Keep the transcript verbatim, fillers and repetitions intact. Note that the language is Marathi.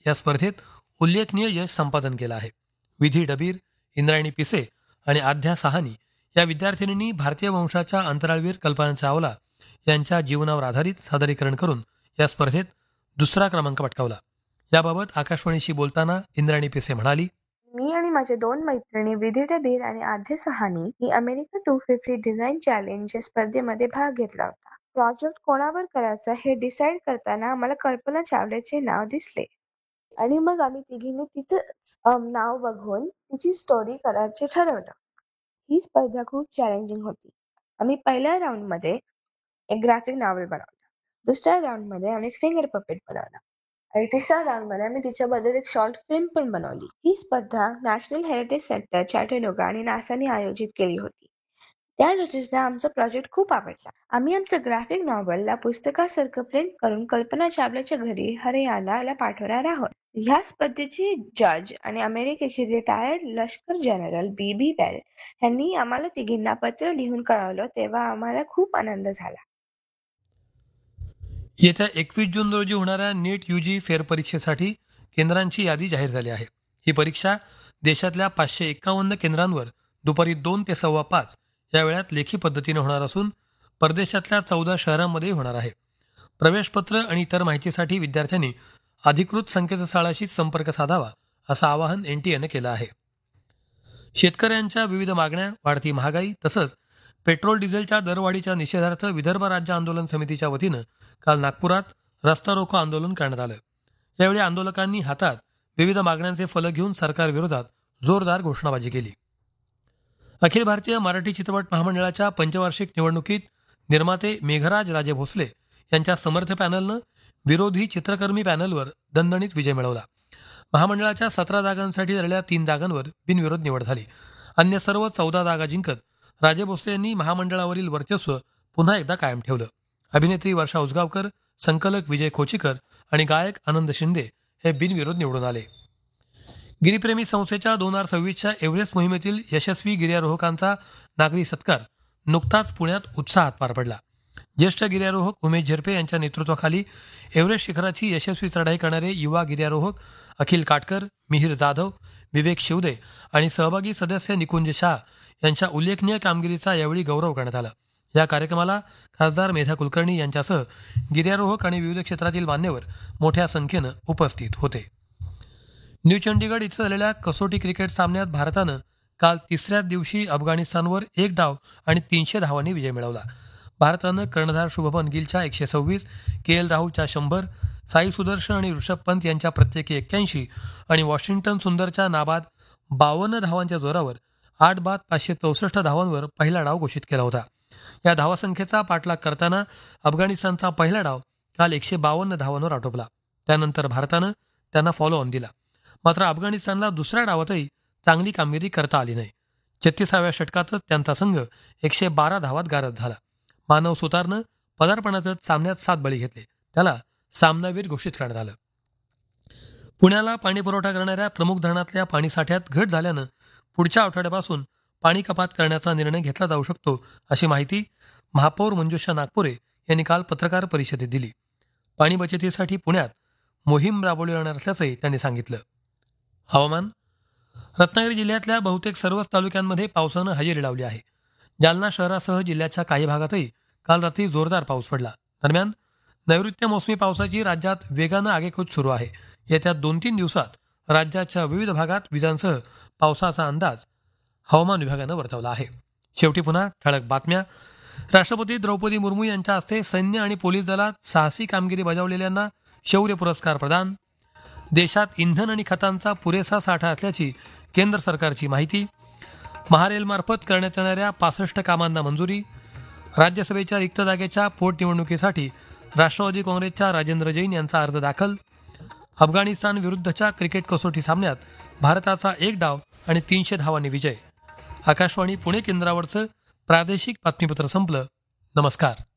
या स्पर्धेत उल्लेखनीय यश संपादन केलं आहे. विधी डबीर, इंद्रायणी पिसे आणि आध्या साहनी या विद्यार्थिनींनी भारतीय वंशाच्या अंतराळवीर कल्पना चावला यांच्या जीवनावर आधारित सादरीकरण करून या स्पर्धेत दुसरा क्रमांक पटकावला. याबाबत आकाशवाणीशी बोलताना इंद्रायणी पिसे म्हणाली, मी आणि माझे दोन मैत्रिणी विधी डबीर आणि आध्या सहानी ही America to fifty design challenge या स्पर्धेमध्ये भाग घेतला होता. प्रोजेक्ट कोणावर करायचा हे डिसाईड करताना आम्हाला कल्पना चावल्याचे नाव दिसले आणि मग आम्ही तिघींनी तिचं नाव बघून तिची स्टोरी करायचे ठरवलं. ही स्पर्धा खूप चॅलेंजिंग होती. आम्ही पहिल्या राऊंड मध्ये एक ग्राफिक नॉव्हेल बनवला, दुसऱ्या राऊंड मध्ये आम्ही फिंगर पपेट बनवला आणि तिसऱ्या राऊंड मध्ये आम्ही तिच्याबद्दल एक शॉर्ट फिल्म पण बनवली. ही स्पर्धा नॅशनल हेरिटेज सेंटर चॅटनूगा आणि नासाने आयोजित केली होती. त्या जजेसना आमचा प्रोजेक्ट खूप आवडला. आम्ही आमचं ग्राफिक नॉव्हेलला पुस्तकासारखं प्रिंट करून कल्पना चावलाच्या घरी हरियाणाला पाठवणार आहोत. ह्या स्पर्धेचे जज आणि अमेरिकेचे रिटायर्ड लष्कर जनरल बी बी बेल यांनी आम्हाला तिघींना पत्र लिहून कळवलं, तेव्हा आम्हाला खूप आनंद झाला. येत्या एकवीस जून रोजी होणाऱ्या नीट यूजी फेरपरीक्षेसाठी केंद्रांची यादी जाहीर झाली आहे. ही परीक्षा देशातल्या पाचशे एक्कावन्न केंद्रांवर दुपारी दोन ते सव्वा पाच या वेळात लेखी पद्धतीने होणार असून परदेशातल्या चौदा शहरांमध्ये होणार आहे. प्रवेशपत्र आणि इतर माहितीसाठी विद्यार्थ्यांनी अधिकृत संकेतस्थळाशी संपर्क साधावा असं आवाहन एनटीएनं केलं आहे. शेतकऱ्यांच्या विविध मागण्या, वाढती महागाई तसंच पेट्रोल डिझेलच्या दरवाढीच्या निषेधार्थ विदर्भ राज्य आंदोलन समितीच्या वतीनं काल नागपुरात रस्ता रोको आंदोलन करण्यात आलं. यावेळी आंदोलकांनी हातात विविध मागण्यांचे फलक घेऊन सरकारविरोधात जोरदार घोषणाबाजी केली. अखिल भारतीय मराठी चित्रपट महामंडळाच्या पंचवार्षिक निवडणुकीत निर्माते मेघराज राजे भोसले यांच्या समर्थ पॅनलनं विरोधी चित्रकर्मी पॅनलवर दणदणीत विजय मिळवला. महामंडळाच्या सतरा जागांसाठी झालेल्या तीन जागांवर बिनविरोध निवड झाली. अन्य सर्व चौदा जागा जिंकत राजे भोसले यांनी महामंडळावरील वर्चस्व पुन्हा एकदा कायम ठेवलं. अभिनेत्री वर्षा उसगावकर, संकलक विजय खोचीकर आणि गायक आनंद शिंदे हे बिनविरोध निवडून आले. गिरीप्रेमी संस्थेच्या दोन हजार सव्वीसच्या एव्हरेस्ट मोहिमेतील यशस्वी गिर्यारोहकांचा नागरी सत्कार नुकताच पुण्यात उत्साहात पार पडला. ज्येष्ठ गिर्यारोहक उमेश झिरपे यांच्या नेतृत्वाखाली एव्हरेस्ट शिखराची यशस्वी चढाई करणारे युवा गिर्यारोहक अखिल काटकर, मिहीर जाधव, विवेक शिवदे आणि सहभागी सदस्य निकुंज शाह यांच्या उल्लेखनीय कामगिरीचा यावेळी गौरव करण्यात आला. या कार्यक्रमाला खासदार मेधा कुलकर्णी यांच्यासह गिर्यारोहक आणि विविध क्षेत्रातील मान्यवर मोठ्या संख्येनं उपस्थित होते. न्यू चंडीगड इथं झालेल्या कसोटी क्रिकेट सामन्यात भारतानं काल तिसऱ्याच दिवशी अफगाणिस्तानवर एक डाव आणि तीनशे धावांनी विजय मिळवला. भारतानं कर्णधार शुभमन गिलच्या एकशे सव्वीस, के एल राहुलच्या शंभर, साई सुदर्शन आणि ऋषभ पंत यांच्या प्रत्येकी एक्क्याऐंशी आणि वॉशिंग्टन सुंदरच्या नाबाद बावन्न धावांच्या जोरावर आठ बाद पाचशे चौसष्ट धावांवर पहिला डाव घोषित केला होता. या धावासंख्येचा पाठलाग करताना अफगाणिस्तानचा पहिला डाव काल एकशे बावन्न धावांवर आटोपला. त्यानंतर भारतानं त्यांना फॉलो ऑन दिला. मात्र अफगाणिस्तानला दुसऱ्या डावातही चांगली कामगिरी करता आली नाही. छत्तीसाव्या षटकातच त्यांचा संघ एकशे बारा धावात गारद झाला. मानव सुतारनं पदार्पणातच सामन्यात सात बळी घेतले. त्याला सामनावीर घोषित करण्यात आलं. पुण्याला पाणी पुरवठा करणाऱ्या प्रमुख धरणातल्या पाणीसाठ्यात घट झाल्यानं पुढच्या आठवड्यापासून पाणी कपात करण्याचा निर्णय घेतला जाऊ शकतो अशी माहिती महापौर मंजुषा नागपुरे यांनी काल पत्रकार परिषदेत दिली. पाणी बचतीसाठी पुण्यात मोहीम राबवली जाणार असल्याचंही त्यांनी सांगितलं. हवामान. रत्नागिरी जिल्ह्यातल्या बहुतेक सर्वच तालुक्यांमध्ये पावसानं हजेरी लावली आहे. जालना शहरासह जिल्ह्याच्या काही भागातही काल रात्री जोरदार पाऊस पडला. दरम्यान नैऋत्य मोसमी पावसाची राज्यात वेगानं आगेकूच सुरू आहे. येत्या दोन तीन दिवसात राज्याच्या विविध भागात विजांसह पावसाचा अंदाज हवामान विभागानं वर्तवला आहे. शेवटी पुन्हा ठळक बातम्या. राष्ट्रपती द्रौपदी मुर्मू यांच्या हस्ते सैन्य आणि पोलीस दलात साहसी कामगिरी बजावलेल्यांना शौर्य पुरस्कार प्रदान. देशात इंधन आणि खतांचा पुरेसा साठा असल्याची केंद्र सरकारची माहिती. महारेलमार्फत करण्यात येणाऱ्या पासष्ट कामांना मंजुरी. राज्यसभेच्या रिक्त जागेच्या पोटनिवडणुकीसाठी राष्ट्रवादी काँग्रेसच्या राजेंद्र जैन यांचा अर्ज दाखल. अफगाणिस्तान विरुद्धच्या क्रिकेट कसोटी सामन्यात भारताचा एक डाव आणि तीनशे धावांनी विजय. आकाशवाणी पुणे केंद्रावरचं प्रादेशिक बातमीपत्र संपलं. नमस्कार.